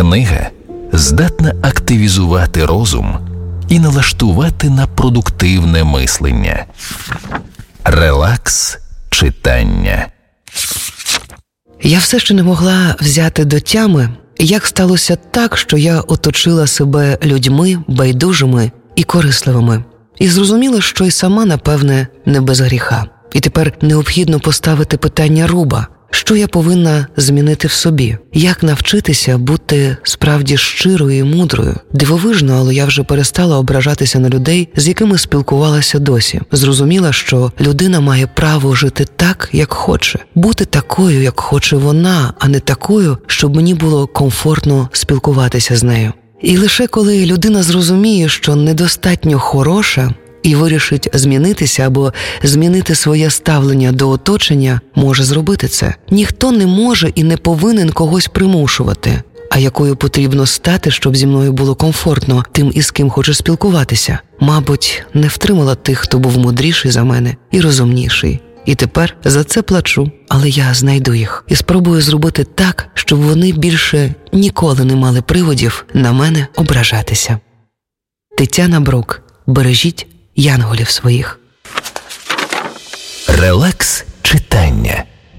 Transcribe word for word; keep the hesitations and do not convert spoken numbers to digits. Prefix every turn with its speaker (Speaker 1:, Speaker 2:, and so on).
Speaker 1: Книга здатна активізувати розум і налаштувати на продуктивне мислення. Релакс читання.
Speaker 2: Я все ще не могла взяти до тями, як сталося так, що я оточила себе людьми байдужими і корисливими. І зрозуміла, що й сама, напевне, не без гріха. І тепер необхідно поставити питання руба. Що я повинна змінити в собі? Як навчитися бути справді щирою і мудрою? Дивовижно, але я вже перестала ображатися на людей, з якими спілкувалася досі. Зрозуміла, що людина має право жити так, як хоче. Бути такою, як хоче вона, а не такою, щоб мені було комфортно спілкуватися з нею. І лише коли людина зрозуміє, що недостатньо хороша, і вирішить змінитися або змінити своє ставлення до оточення, може зробити це. Ніхто не може і не повинен когось примушувати. А якою потрібно стати, щоб зі мною було комфортно, тим, із ким хочеш спілкуватися? Мабуть, не втримала тих, хто був мудріший за мене і розумніший. І тепер за це плачу, але я знайду їх і спробую зробити так, щоб вони більше ніколи не мали приводів на мене ображатися. Тетяна Брук. Бережіть янголів своїх.
Speaker 1: Релакс читання.